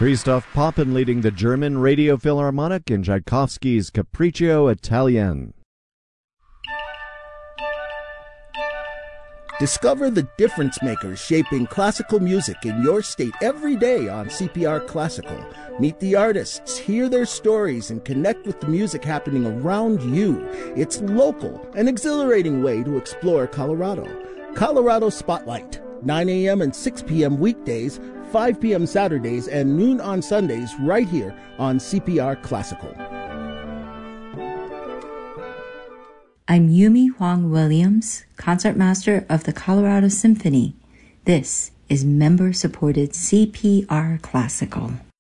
Christoph Poppen leading the German Radio Philharmonic in Tchaikovsky's Capriccio Italien. Discover the difference makers shaping classical music in your state every day on CPR Classical. Meet the artists, hear their stories, and connect with the music happening around you. It's local, an exhilarating way to explore Colorado. Colorado Spotlight, 9 a.m. and 6 p.m. weekdays, 5 p.m. Saturdays, and noon on Sundays right here on CPR Classical. I'm Yumi Huang Williams, concertmaster of the Colorado Symphony. This is member-supported CPR Classical.